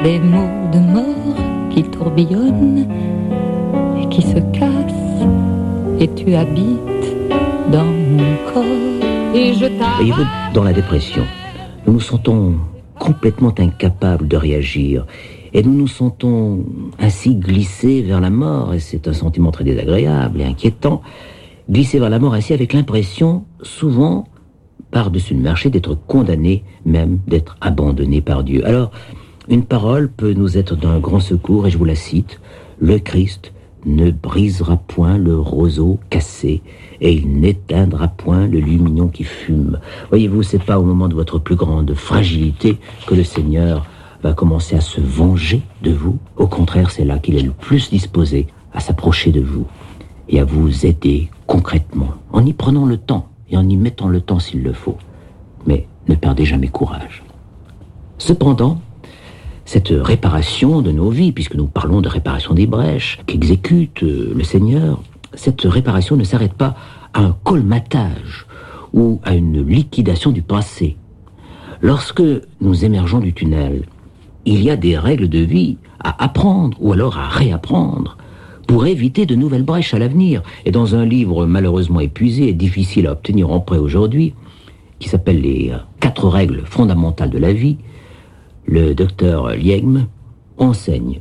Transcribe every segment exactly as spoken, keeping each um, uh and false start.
Des mots de mort qui tourbillonnent et qui se cassent, et tu habites dans mon corps. Et je t'arrache. Voyez-vous, dans la dépression, nous nous sentons complètement incapables de réagir. Et nous nous sentons ainsi glissés vers la mort, et c'est un sentiment très désagréable et inquiétant, glisser vers la mort ainsi avec l'impression, souvent, par-dessus le marché, d'être condamné, même d'être abandonné par Dieu. Alors, une parole peut nous être d'un grand secours, et je vous la cite, « Le Christ ne brisera point le roseau cassé, et il n'éteindra point le lumignon qui fume. » Voyez-vous, c'est pas au moment de votre plus grande fragilité que le Seigneur va commencer à se venger de vous. Au contraire, c'est là qu'il est le plus disposé à s'approcher de vous et à vous aider concrètement, en y prenant le temps et en y mettant le temps s'il le faut. Mais ne perdez jamais courage. Cependant, cette réparation de nos vies, puisque nous parlons de réparation des brèches qu'exécute le Seigneur, cette réparation ne s'arrête pas à un colmatage ou à une liquidation du passé. Lorsque nous émergeons du tunnel, il y a des règles de vie à apprendre ou alors à réapprendre pour éviter de nouvelles brèches à l'avenir. Et dans un livre malheureusement épuisé et difficile à obtenir en prêt aujourd'hui, qui s'appelle Les quatre règles fondamentales de la vie, le docteur Liegme enseigne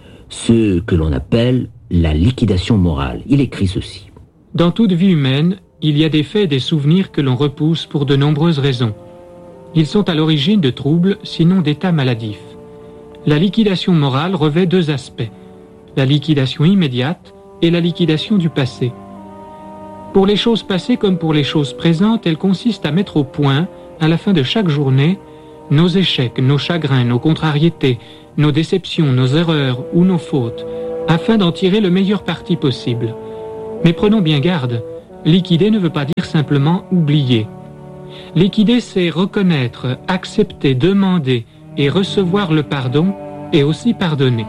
ce que l'on appelle la liquidation morale. Il écrit ceci. Dans toute vie humaine, il y a des faits et des souvenirs que l'on repousse pour de nombreuses raisons. Ils sont à l'origine de troubles, sinon d'états maladifs. La liquidation morale revêt deux aspects, la liquidation immédiate et la liquidation du passé. Pour les choses passées comme pour les choses présentes, elle consiste à mettre au point, à la fin de chaque journée, nos échecs, nos chagrins, nos contrariétés, nos déceptions, nos erreurs ou nos fautes, afin d'en tirer le meilleur parti possible. Mais prenons bien garde, liquider ne veut pas dire simplement oublier. Liquider, c'est reconnaître, accepter, demander et recevoir le pardon et aussi pardonner.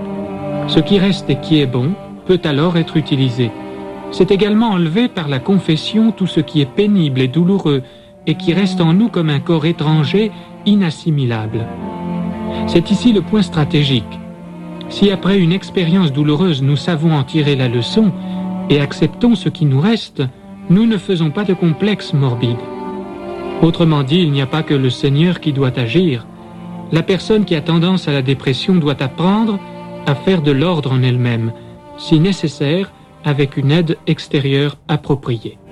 Ce qui reste et qui est bon peut alors être utilisé. C'est également enlever par la confession tout ce qui est pénible et douloureux et qui reste en nous comme un corps étranger inassimilable. C'est ici le point stratégique. Si après une expérience douloureuse nous savons en tirer la leçon et acceptons ce qui nous reste, nous ne faisons pas de complexe morbide. Autrement dit, il n'y a pas que le Seigneur qui doit agir. La personne qui a tendance à la dépression doit apprendre à faire de l'ordre en elle-même, si nécessaire, avec une aide extérieure appropriée.